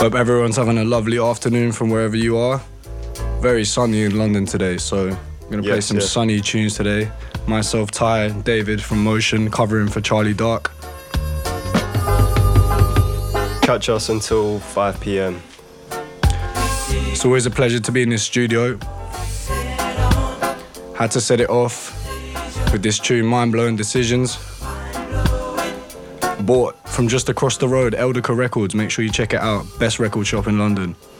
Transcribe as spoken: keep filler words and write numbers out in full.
Hope everyone's having a lovely afternoon from wherever you are. Very sunny in London today, so I'm going to play Yes, some yes. sunny tunes today. Myself, Ty, David from Motion, covering for Charlie Dark. Catch us until five p.m. It's always a pleasure to be in this studio. Had to set it off with this tune, Mind Blowing Decisions. Bought from just across the road, Eldica Records. Make sure you check it out. Best record shop in London.